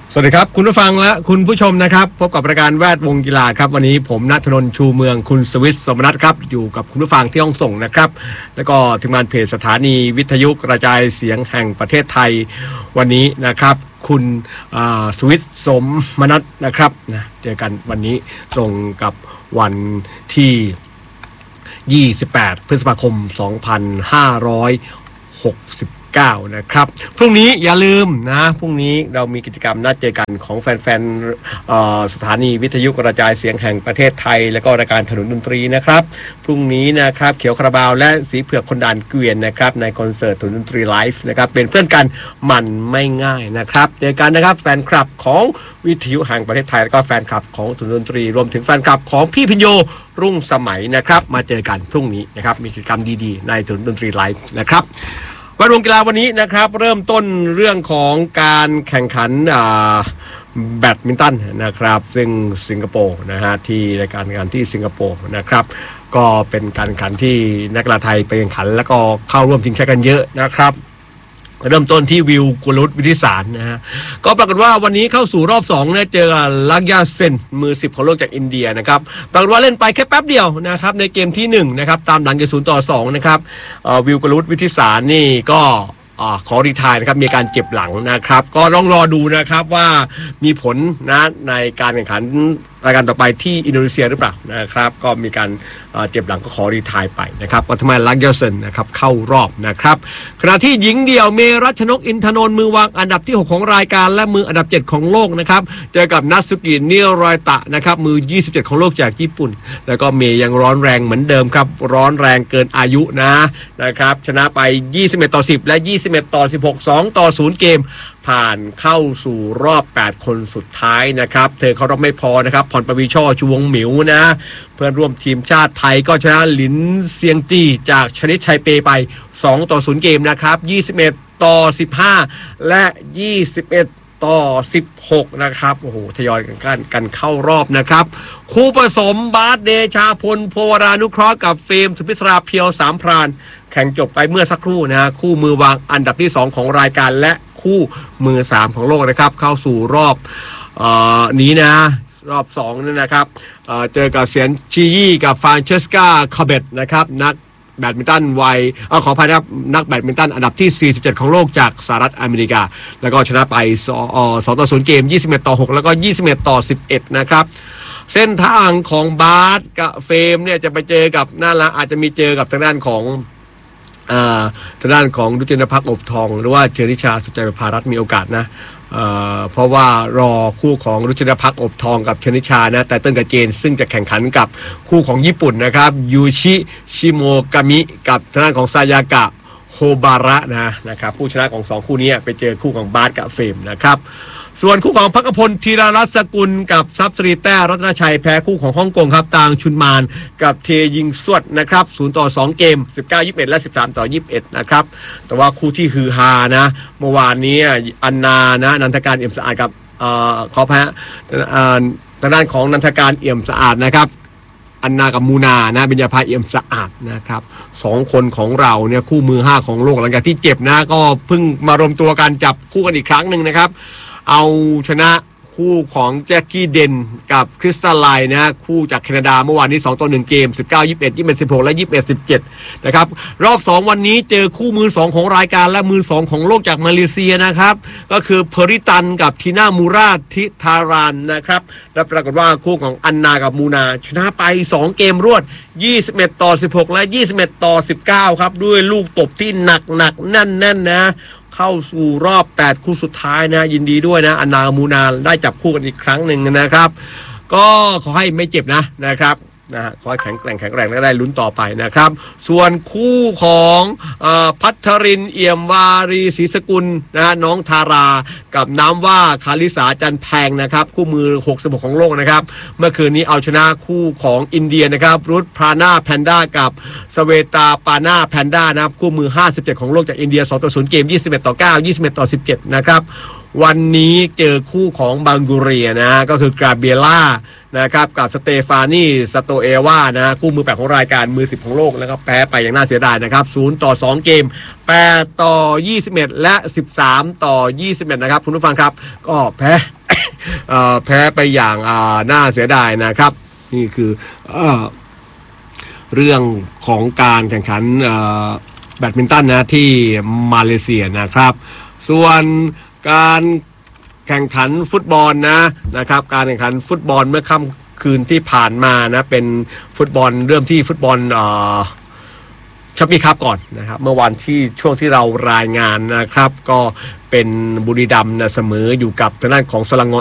สวัสดีครับคุณผู้ฟังและคุณผู้ชมนะครับพบกับรายการแวดวงกีฬาครับวันนี้ผมณัฐนนท์ชูเมืองคุณสวิทย์สมนัสครับอยู่กับคุณผู้ฟังที่ห้องส่งนะครับแล้วก็ทีมงานเพจสถานีวิทยุกระจายเสียงแห่งประเทศไทยวันนี้นะครับคุณสวิทย์สมนัสนะครับนะเจอกันวันนี้ตรงกับวันที่28พฤษภาคม2569นะครับพรุ่งนี้อย่าลืมนะพรุ่งนี้เรามีกิจกรรมนัดเจอกันของแฟนๆสถานีวิทยุกระจายเสียงแห่งประเทศไทยและก็รายการถนนดนตรีนะครับพรุ่งนี้นะครับเขียวคาราบาวและสีเผือกคนด่านเกวียนนะครับในคอนเสิร์ตถนนดนตรีไลฟ์นะครับเป็นเพื่อนกันมันไม่ง่ายนะครับเจอกันนะครับแฟนคลับของวิทยุแห่งประเทศไทยแล้วก็แฟนคลับของถนนดนตรีรวมถึงแฟนคลับของพี่พิญโยรุ่งสมัยนะครับมาเจอกันพรุ่งนี้นะครับมีกิจกรรมดีๆในถนนดนตรีไลฟ์นะครับวันวงกีฬาวันนี้นะครับเริ่มต้นเรื่องของการแข่งขันแบดมินตันนะครับซึ่งสิงคโปร์นะฮะที่รายการงานที่สิงคโปร์นะครับก็เป็นการแข่งขันที่นักกีฬาไทยไปแข่งขันแล้วก็เข้าร่วมชิงชัยกันเยอะนะครับเริ่มต้นที่วิวกุลุตวิทิสารนะฮะก็ปรากฏว่าวันนี้เข้าสู่รอบ2เนี่ยเจอลักยาเซนมือ10ของโลกจากอินเดียนะครับปรากฏว่าเล่นไปแค่แป๊บเดียวนะครับในเกมที่1นะครับตามหลังจาก0-2นะครับวิวกุลุตวิทิสารนี่ก็ขอรีไทร์นะครับมีการเจ็บหลังนะครับก็ต้องรอดูนะครับว่ามีผลนะในการแข่งขันรายการต่อไปที่อินโดนีเซียหรือเปล่านะครับก็มีการเจ็บหลังก็ขอรีไทร์ไปนะครับปัทมาลักยาเซนนะครับเข้ารอบนะครับขณะที่หญิงเดี่ยวเมรัชนกอินทนนท์มือวางอันดับที่6ของรายการและมืออันดับ7ของโลกนะครับเจอกับนัทสุกิเนียรอยตะนะครับมือ27ของโลกจากญี่ปุ่นแล้วก็เมย์ยังร้อนแรงเหมือนเดิมครับร้อนแรงเกินอายุนะครับชนะไป21-10และ21-16 2-0เกมผ่านเข้าสู่รอบ8คนสุดท้ายนะครับเธอเขารอบไม่พอนะครับพรประวีช่อชูวงหมิวนะเพื่อนร่วมทีมชาติไทยก็ชนะหลินเซียงจีจากชนิดชัยเปไป2-0เกมนะครับ21-15และ21-16นะครับโอ้โหทยอยกันเข้ารอบนะครับคู่ผสมบาสเดชาพลโพวรานุเคราะห์กับเฟรมสุพิศราเพียวสามพรานแข่งจบไปเมื่อสักครู่นะคู่มือวางอันดับที่2ของรายการและคู่มือ3ของโลกนะครับเข้าสู่รอบนี้นะรอบ2นี่นะครับเจอกับเซียนชียี่กับฟรานเชสกาคาเบตนะครับนักแบดมินตันวัยขออภัยนะครับนักแบดมินตันอันดับที่47ของโลกจากสหรัฐอเมริกาแล้วก็ชนะไป2-0เกม21-6แล้วก็21-11นะครับเส้นทางของบาสกับเฟรมเนี่ยจะไปเจอกับน่าละอาจจะมีเจอกับทางด้านของดุจนภักดิ์อบทองหรือว่าเชนิชาสุใจประภารัตน์มีโอกาสนะเพราะว่ารอคู่ของดุจนภักดิ์อบทองกับเชนิชานะแต่เติ้ลกับเจนซึ่งจะแข่งขันกับคู่ของญี่ปุ่นนะครับยูชิชิโมกามิกับทางด้านของซายากะโฮบาระนะครับผู้ชนะของ2คู่นี้ไปเจอคู่ของบาสกับเฟรมนะครับส่วนคู่ของภักพลธีรรัตน์สกุลกับทรัพย์สรีแต้รัตนชัยแพ้คู่ของฮ่องกงครับตางชุนมานกับเทยิงสวดนะครับ0-2เกม19-21และ13-21นะครับแต่ว่าคู่ที่ฮือฮานะเมื่อวานนี้อันนานะนันทการเอี่ยมสะอาดกับขอแพ้ทางด้านของนันทการเอี่ยมสะอาดนะครับอันนากับมูนานะเบญญาภาเอี่ยมสะอาดนะครับ2คนของเราเนี่ยคู่มือ5ของโลกหลังจากที่เจ็บนะก็เพิ่งมารวมตัวกันจับคู่กันอีกครั้งนึงนะครับเอาชนะคู่ของแจ็คกี้เดนกับคริสตัลไลน์นะคู่จากแคนาดาเมื่อวานนี้2-1เกม19-21 21-16และ21-17นะครับรอบ2วันนี้เจอคู่มือ2ของรายการและมือ2ของโลกจากมาเลเซียนะครับก็คือเพริตันกับทีน่ามูราทิทารานนะครับและปรากฏว่าคู่ของอันนากับมูนาชนะไป2เกมรวด21-16และ21-19ครับด้วยลูกตบที่หนักแน่นนะเข้าสู่รอบ8คู่สุดท้ายนะยินดีด้วยนะอันนามูนาได้จับคู่กันอีกครั้งหนึ่งนะครับก็ขอให้ไม่เจ็บนะครับขอให้แข็งแรงและได้ลุ้นต่อไปนะครับส่วนคู่ของพัทรินเอี่ยมวารีศรีสกุลนะน้องทารากับน้ำว่าคาริสาจันแพงนะครับคู่มือ66ของโลกนะครับเมื่อคืนนี้เอาชนะคู่ของอินเดียนะครับรุธพรานาแพนด้ากับสเวตาปานาแพนด้านะครับคู่มือ57ของโลกจากอินเดีย2-0เกม21-9 21-17นะครับวันนี้เจอคู่ของบังกูเรียนะก็คือกราเบียล่านะครับกับสเตฟานีสโตเอวานะคู่มือ8ของรายการมือ10ของโลกแล้วก็แพ้ไปอย่างน่าเสียดายนะครับ0-2เกม8-21และ13-21นะครับคุณผู้ฟังครับก็แพ้แพ้ไปอย่างน่าเสียดายนะครับนี่คือเรื่องของการแข่งขันแบดมินตันนะที่มาเลเซียนะครับส่วนการแข่งขันฟุตบอลนะครับการแข่งขันฟุตบอลเมื่อค่ำคืนที่ผ่านมานะเป็นฟุตบอลเริ่มที่ฟุตบอลชัมปี้คัพก่อนนะครับเมื่อวันที่ช่วงที่เรารายงานนะครับก็เป็นบุรีรัมย์เสมออยู่กับทางด้านของ